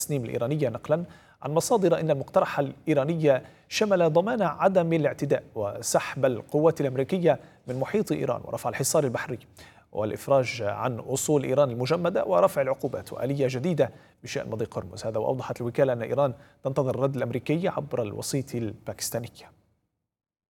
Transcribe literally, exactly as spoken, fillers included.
التصنيم الإيرانية نقلا عن مصادر أن المقترح الإيراني شمل ضمان عدم الاعتداء وسحب القوات الأمريكية من محيط إيران ورفع الحصار البحري والإفراج عن أصول إيران المجمدة ورفع العقوبات وآلية جديدة بشأن مضيق هرمز. هذا وأوضحت الوكالة أن إيران تنتظر الرد الأمريكي عبر الوسيط الباكستاني.